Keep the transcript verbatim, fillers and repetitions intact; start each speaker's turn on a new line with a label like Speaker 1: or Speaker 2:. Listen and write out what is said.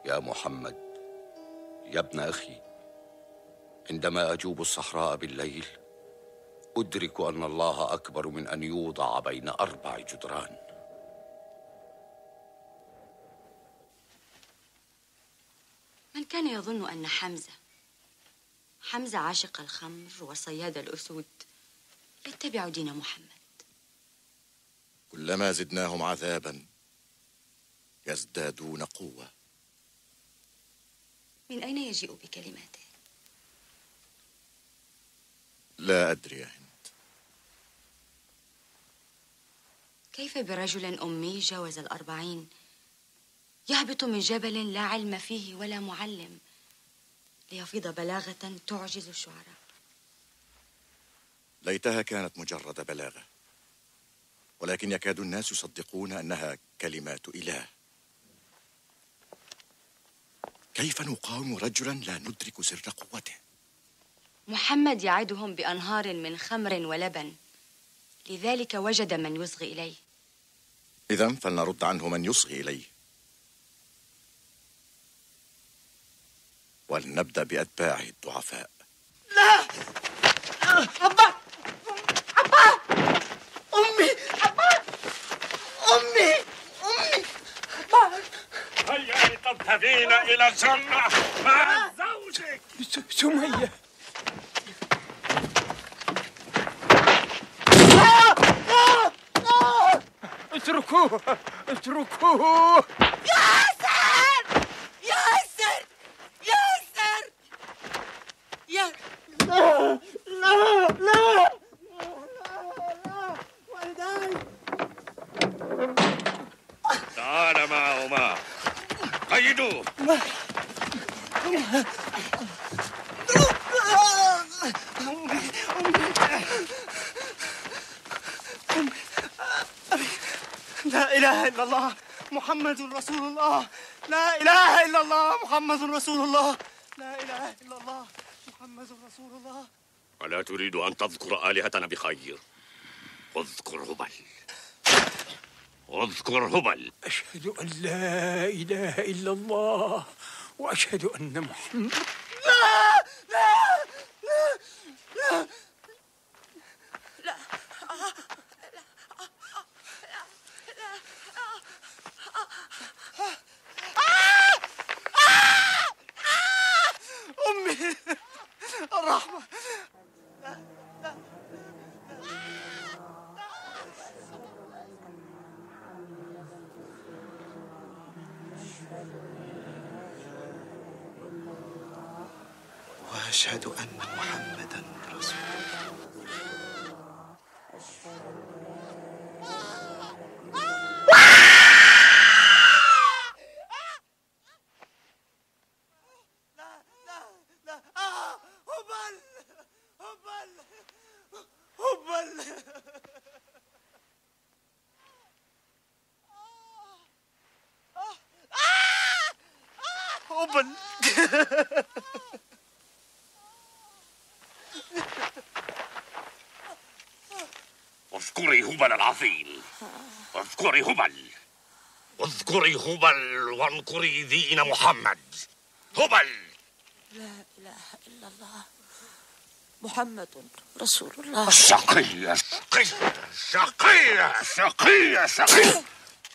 Speaker 1: يا محمد، يا ابن أخي، عندما أجوب الصحراء بالليل أدرك أن الله أكبر من أن يوضع بين أربع جدران.
Speaker 2: من كان يظن أن حمزة حمزة عاشق الخمر وصياد الأسود يتبع دين محمد؟
Speaker 3: كلما زدناهم عذابا يزدادون قوة.
Speaker 2: من أين يجيء بكلماته؟
Speaker 3: لا أدري يا هند.
Speaker 2: كيف برجل أمي جاوز الأربعين يهبط من جبل لا علم فيه ولا معلم ليفيض بلاغة تعجز الشعراء؟
Speaker 3: ليتها كانت مجرد بلاغة، ولكن يكاد الناس يصدقون أنها كلمات إله. كيف نقاوم رجلا لا ندرك سر قوته؟
Speaker 2: محمد يعدهم بأنهار من خمر ولبن، لذلك وجد من يصغي إليه.
Speaker 3: إذن فلنرد عنه من يصغي إليه، ولنبدأ بأتباعه الضعفاء.
Speaker 4: لا! أبا! أبا! أمي! أبا! أمي! أمي! أبا!
Speaker 5: هيا لتذهبين إلى الجنة مع زوجك.
Speaker 4: سمية! اتركوه! اتركوه!
Speaker 6: ياسر! ياسر! ياسر! يا
Speaker 4: لا لا لا لا والداي!
Speaker 5: تعال معهما، قيدوه.
Speaker 4: لا إله إلا الله محمد رسول الله. لا إله إلا الله محمد رسول الله. لا إله إلا الله محمد رسول الله.
Speaker 5: ألا تريد أن تذكر آلهتنا بخير؟ اذكر هبل، اذكر هبل.
Speaker 4: أشهد أن لا إله إلا الله وأشهد أن محمد. لا لا لا لا
Speaker 6: لا
Speaker 4: أمي الرحمة.
Speaker 7: وأشهد أن محمدًا رسول الله.
Speaker 4: هبل
Speaker 5: اذكري هبل العظيم، اذكري هبل، اذكري هبل وانكري دين محمد. هبل.
Speaker 6: لا إله إلا الله محمد رسول الله.
Speaker 5: شقية شقية شقية شقية شقية.